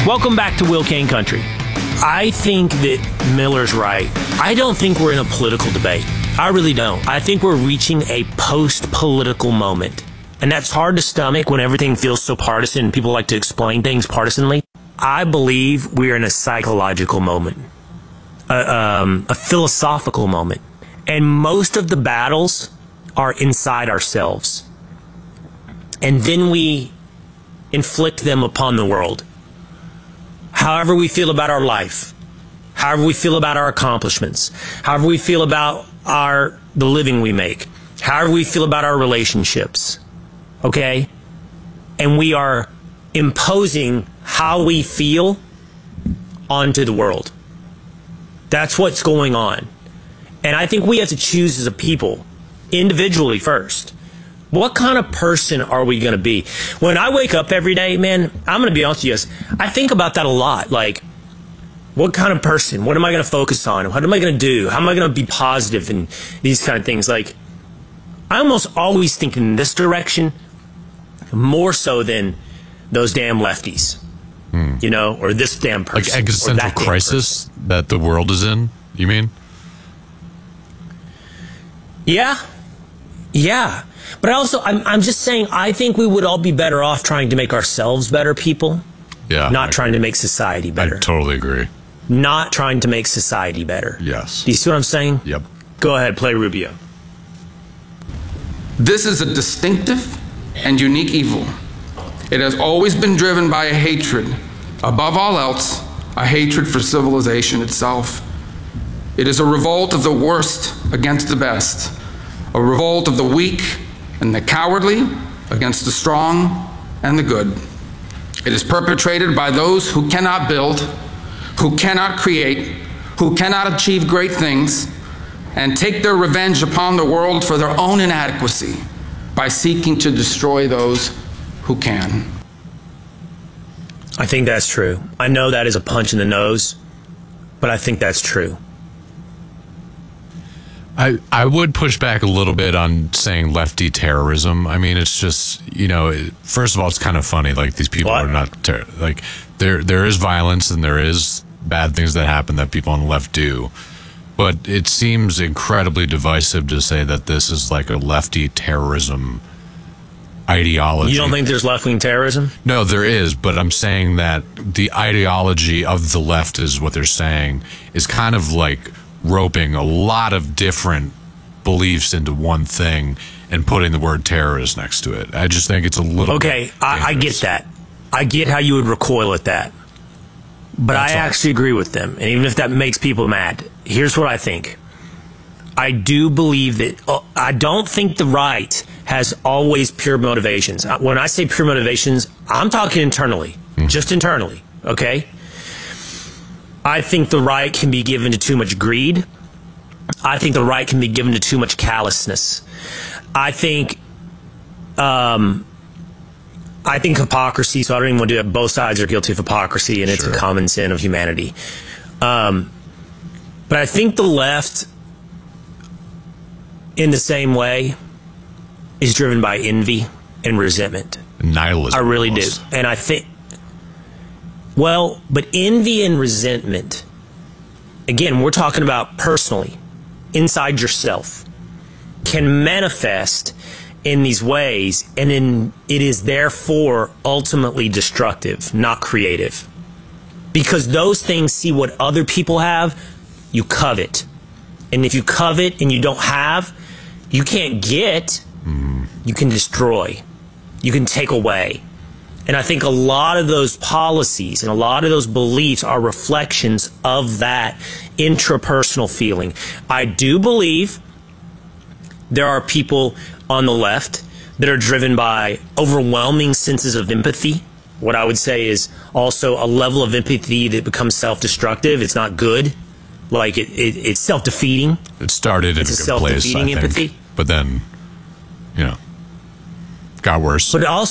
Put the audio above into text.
Welcome back to Will Kane Country. I think that Miller's right. I don't think we're in a political debate. I really don't. I think we're reaching a post-political moment. And that's hard to stomach when everything feels so partisan and people like to explain things partisanly. I believe we're in a psychological moment, a philosophical moment. And most of the battles are inside ourselves. And then we inflict them upon the world. However we feel about our life, however we feel about our accomplishments, however we feel about the living we make, however we feel about our relationships, okay? And we are imposing how we feel onto the world. That's what's going on. And I think we have to choose as a people, individually first. What kind of person are we going to be? When I wake up every day, man, I'm going to be honest with you, I think about that a lot. Like, what kind of person? What am I going to focus on? What am I going to do? How am I going to be positive and these kind of things? Like, I almost always think in this direction more so than those damn lefties, you know, or this damn person. Like existential crisis that the world is in, you mean? Yeah. Yeah. But I'm just saying, I think we would all be better off trying to make ourselves better people. Yeah. Not trying to make society better. I totally agree. Not trying to make society better. Yes. Do you see what I'm saying? Yep. Go ahead, play Rubio. This is a distinctive and unique evil. It has always been driven by a hatred, above all else, a hatred for civilization itself. It is a revolt of the worst against the best, a revolt of the weak and the cowardly against the strong and the good. It is perpetrated by those who cannot build, who cannot create, who cannot achieve great things, and take their revenge upon the world for their own inadequacy by seeking to destroy those who can. I think that's true. I know that is a punch in the nose, but I think that's true. I would push back a little bit on saying lefty terrorism. I mean, it's just, you know, first of all, it's kind of funny. Like, these people are not like, there is violence and there is bad things that happen that people on the left do. But it seems incredibly divisive to say that this is like a lefty terrorism ideology. You don't think there's left-wing terrorism? No, there is, but I'm saying that the ideology of the left is what they're saying is kind of like roping a lot of different beliefs into one thing and putting the word terrorist next to it. I just think it's a little okay. I get that. I get how you would recoil at that, but I actually agree with them. And even if that makes people mad, here's what I think. I do believe that I don't think the right has always pure motivations. When I say pure motivations, I'm talking internally, just internally. Okay. I think the right can be given to too much greed. I think the right can be given to too much callousness. I think hypocrisy, so I don't even want to do that. Both sides are guilty of hypocrisy, and it's a common sin of humanity. But I think the left, in the same way, is driven by envy and resentment. Nihilism. I really do. And I think, well, but envy and resentment, again, we're talking about personally, inside yourself, can manifest in these ways, and it is therefore ultimately destructive, not creative. Because those things see what other people have, you covet. And if you covet and you don't have, you can't get, you can destroy, you can take away. And I think a lot of those policies and a lot of those beliefs are reflections of that intrapersonal feeling. I do believe there are people on the left that are driven by overwhelming senses of empathy. What I would say is also a level of empathy that becomes self-destructive. It's not good. Like, it's self-defeating. It started in a good place, I think. Empathy. But then, you know, got worse. But also